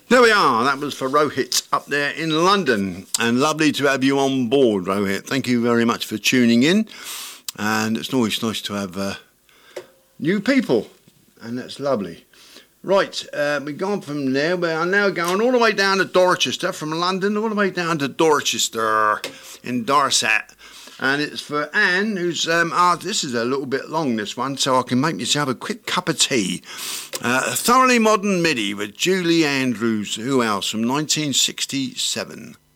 There we are. That was for Rohit up there in London. And lovely to have you on board, Rohit. Thank you very much for tuning in. And it's always nice to have new people. And that's lovely. Right, we've gone from there. We are now going all the way down to Dorchester, from London all the way down to Dorchester in Dorset. And it's for Anne, who's this is a little bit long, this one, so I can make myself a quick cup of tea. Thoroughly Modern MIDI with Julie Andrews, who else, from 1967.